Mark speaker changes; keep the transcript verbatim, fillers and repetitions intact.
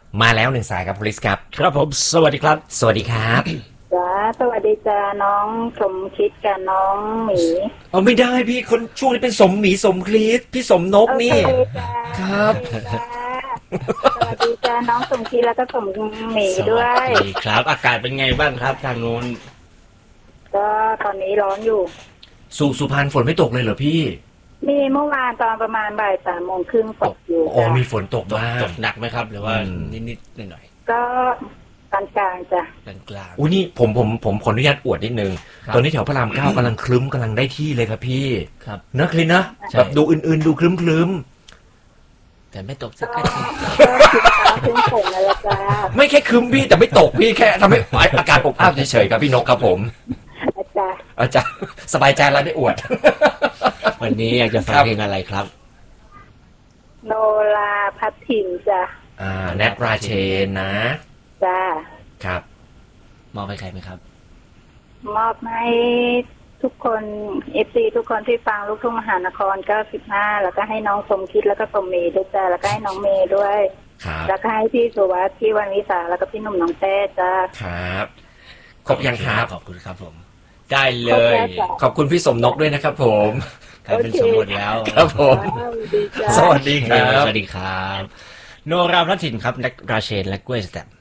Speaker 1: มาแล้วหนึ่งสายครับพลิสครับ
Speaker 2: ครับผมสวัสดีครับ
Speaker 1: สวัสดีครับ
Speaker 3: จ้าสวัสดีจ้าน้องสมคิดกับน้องหมี
Speaker 1: เอาไม่ได้พี่คนช่วงนี้เป็นสมหมีสมคลีสพี่สมนกนี่
Speaker 3: ครับสวัสดีจ้าน้องสมคิดแล้วก็สมหมีด้วย
Speaker 2: สวัสดีครับอากาศเป็นไงบ้างครับทางโน้น
Speaker 3: ก็ตอนนี้ร้อนอยู่
Speaker 1: สุสุพรรณฝนไม่ตกเลยเหรอพี่
Speaker 3: มีเมื่อวานตอนประมาณบ่ายสามโมงครึ่งตกอยู่
Speaker 1: อ๋อมีฝนตกบ้าง
Speaker 2: ตกหนักไหมครับหรือว่านิดๆหน่อย
Speaker 3: ๆก็กลางกลางจ้ะ
Speaker 2: กลางกลาง
Speaker 1: อุ้ยนี่ผมผมผมขออนุญาตอวดนิดนึงตอนนี้แถวพระรามเก้ากำลังคลึ้มกำลังได้ที่เลยครับพี่
Speaker 2: ครับ
Speaker 1: นะคลินนะแบบดูอื่นๆดูคลึ้มคลึ้ม
Speaker 2: แต่ไม่ตกสักที
Speaker 3: ก็ฝนอะไรจ้า
Speaker 1: ไม่แค่คลึ้มพี่แต่ไม่ตกพี่แค่ทำให้อากาศอบอ้าวเฉยๆครับพี่นกครับผม
Speaker 3: อาจารย์
Speaker 1: อาจารย์สบายใจแล้วได้อวด
Speaker 2: วันนี้อยากจะฟังเพลงอะไรครับ
Speaker 3: โนราพัฒถิ่นจ้ะ
Speaker 1: อ่าแนทราเชนนะ
Speaker 3: จ้า
Speaker 1: ครับ
Speaker 2: มอบให้ใครไหมครับ
Speaker 3: มอบให้ทุกคนเอฟซีทุกคนที่ฟังลูกทุ่งมหานครเก้าสิบห้าแล้วก็ให้น้องสมคิดแล้วก็สมเมย์ด้วยจ้าแล้วก็ให้น้องเมย์ด้วยแล้วก็ให้พี่สุวัสดิ์พี่วันวิสาแล้วก็พี่หนุ่มน้องแต้จ้า
Speaker 1: ครับขอบยังครับ
Speaker 2: ขอบคุณครับผมได้เลย
Speaker 1: ขอบคุณพี่สมนกด้วยนะครับผม
Speaker 2: กลายเป็นสมบูรณ์แล้ว
Speaker 1: ครับผมสวัสดีครับ
Speaker 2: สวัสดีครับโนราพัฒถิ่นครับแนทราเชนและกล้วยสแตม